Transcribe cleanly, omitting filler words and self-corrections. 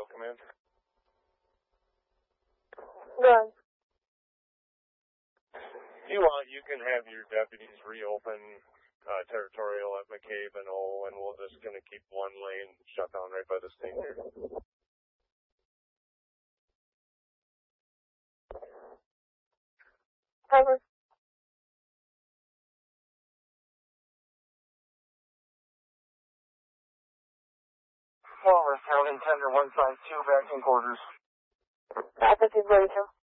Command. Good. If you want, you can have your deputies reopen territorial at McCabe and O, and we're just going to keep one lane shut down right by the state here. Cover. Walrus, County Tender 152, back in quarters. Rapid 42.